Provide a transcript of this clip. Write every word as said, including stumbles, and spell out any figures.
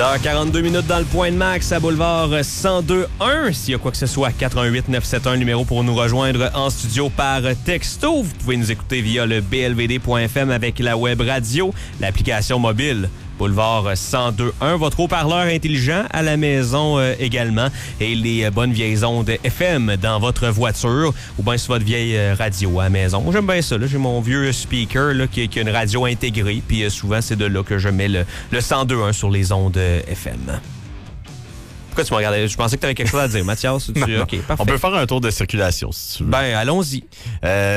heures quarante-deux minutes dans le Point de Max à Boulevard cent deux un. S'il y a quoi que ce soit, quatre un huit neuf sept un, numéro pour nous rejoindre en studio par texto. Vous pouvez nous écouter via le b l v d point f m avec la web radio, l'application mobile. Boulevard cent deux un, votre haut-parleur intelligent à la maison euh, également et les euh, bonnes vieilles ondes F M dans votre voiture ou bien sur votre vieille euh, radio à la maison. Moi, j'aime bien ça. Là. J'ai mon vieux speaker là, qui, qui a une radio intégrée puis euh, souvent, c'est de là que je mets le, le cent deux un sur les ondes euh, F M. Pourquoi tu me regardais? Je pensais que tu avais quelque chose à dire, Mathias. Tu... Non, non. OK, parfait. On peut faire un tour de circulation, si tu veux. Ben, allons-y. Euh,